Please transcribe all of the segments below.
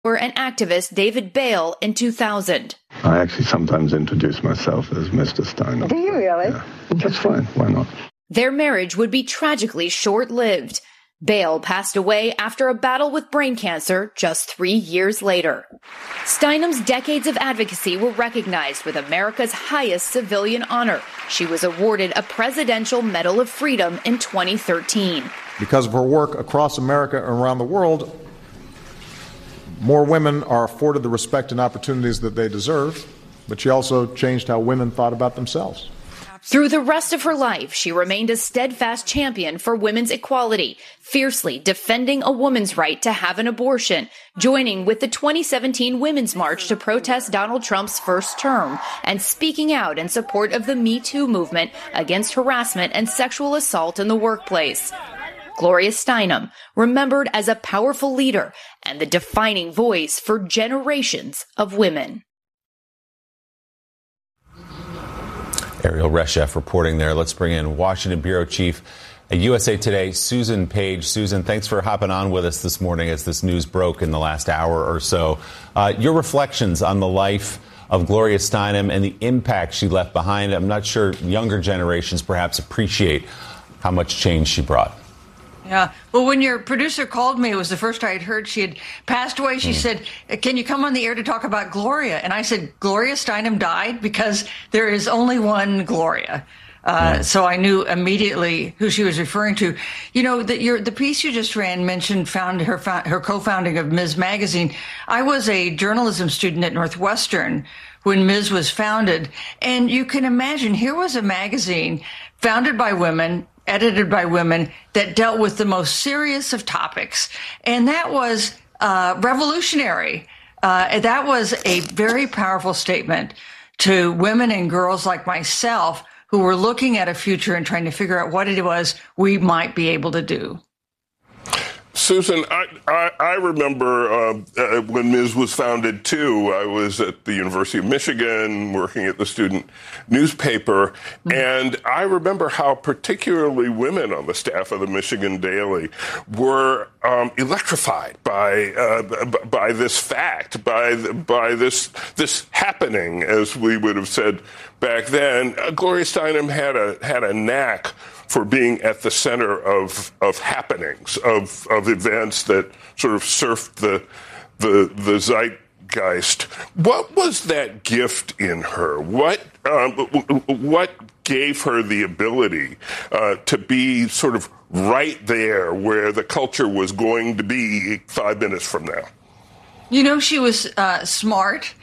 and activist David Bale in 2000. I actually sometimes introduce myself as Mr. Steinem. Do you really? Yeah. That's fine. Why not? Their marriage would be tragically short-lived. Bale passed away after a battle with brain cancer just 3 years later. Steinem's decades of advocacy were recognized with America's highest civilian honor. She was awarded a Presidential Medal of Freedom in 2013. Because of her work across America and around the world, more women are afforded the respect and opportunities that they deserve, but she also changed how women thought about themselves. Through the rest of her life, she remained a steadfast champion for women's equality, fiercely defending a woman's right to have an abortion, joining with the 2017 Women's March to protest Donald Trump's first term, and speaking out in support of the Me Too movement against harassment and sexual assault in the workplace. Gloria Steinem, remembered as a powerful leader and the defining voice for generations of women. Ariel Reshef reporting there. Let's bring in Washington Bureau Chief at USA Today, Susan Page. Susan, thanks for hopping on with us this morning as this news broke in the last hour or so. Your reflections on the life of Gloria Steinem and the impact she left behind. I'm not sure younger generations perhaps appreciate how much change she brought. Yeah. Well, when your producer called me, it was the first I had heard she had passed away. She said, "Can you come on the air to talk about Gloria?" And I said, "Gloria Steinem died because there is only one Gloria." So I knew immediately who she was referring to. You know, the piece you just ran mentioned her co-founding of Ms. Magazine. I was a journalism student at Northwestern when Ms. was founded. And you can imagine, here was a magazine founded by women, edited by women, that dealt with the most serious of topics. And that was revolutionary. That was a very powerful statement to women and girls like myself who were looking at a future and trying to figure out what it was we might be able to do. Susan, I remember when Ms. was founded, too. I was at the University of Michigan working at the student newspaper, and I remember how particularly women on the staff of the Michigan Daily were electrified by this fact, by this happening, as we would have said back then. Gloria Steinem had a knack for being at the center of happenings, of events that sort of surfed the zeitgeist. What was that gift in her? What gave her the ability to be sort of right there where the culture was going to be 5 minutes from now? You know, she was smart,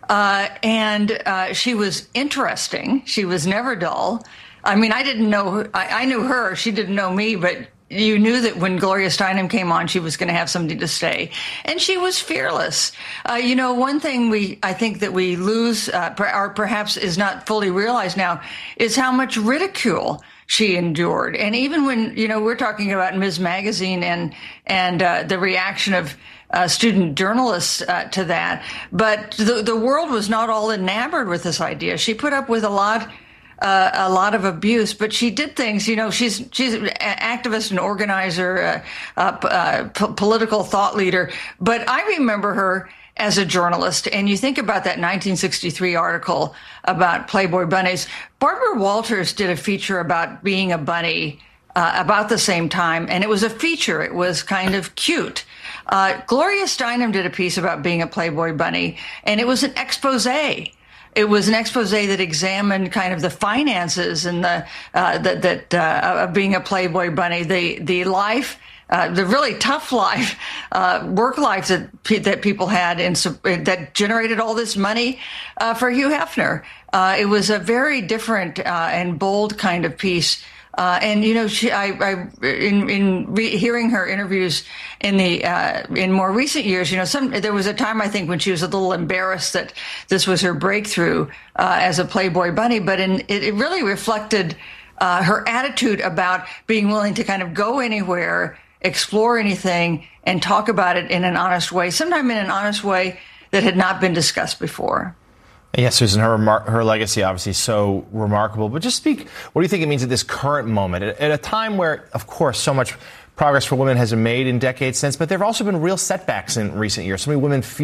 and she was interesting. She was never dull. I mean, I didn't know, I knew her, she didn't know me, but you knew that when Gloria Steinem came on, she was going to have something to say. And she was fearless. You know, one thing I think that we lose, or perhaps is not fully realized now, is how much ridicule she endured. And even when, you know, we're talking about Ms. Magazine and the reaction of student journalists to that, but the world was not all enamored with this idea. She put up with a lot of abuse, but she did things. You know, she's an activist and organizer, political thought leader. But I remember her as a journalist, and you think about that 1963 article about Playboy bunnies. Barbara Walters did a feature about being a bunny about the same time, and it was a feature. It was kind of cute. Gloria Steinem did a piece about being a Playboy bunny, and it was an expose. It was an expose that examined kind of the finances and of being a Playboy bunny, the life, the really tough life, work life that people had, that generated all this money for Hugh Hefner. It was a very different and bold kind of piece. And you know, hearing her interviews in more recent years, you know, there was a time I think when she was a little embarrassed that this was her breakthrough as a Playboy bunny, but it really reflected her attitude about being willing to kind of go anywhere, explore anything, and talk about it in an honest way, sometimes in an honest way that had not been discussed before. Yes, Susan, her legacy obviously so remarkable. But just speak, what do you think it means at this current moment, at a time where, of course, so much progress for women has been made in decades since, but there have also been real setbacks in recent years. So many women feel